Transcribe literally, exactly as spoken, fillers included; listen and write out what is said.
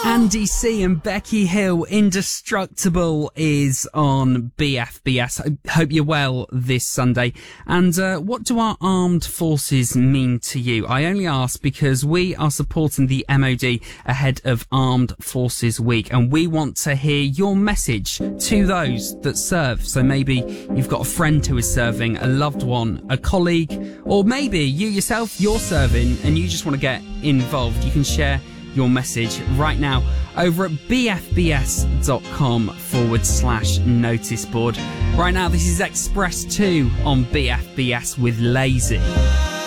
Andy C and Becky Hill, Indestructible, is on B F B S. I hope you're well this Sunday. And uh, what do our armed forces mean to you? I only ask because we are supporting the M O D ahead of Armed Forces Week, and we want to hear your message to those that serve. So maybe you've got a friend who is serving, a loved one, a colleague, or maybe you yourself, you're serving and you just want to get involved. You can share your message right now over at bfbs.com forward slash notice board. Right now, this is Express two on B F B S with Lazy.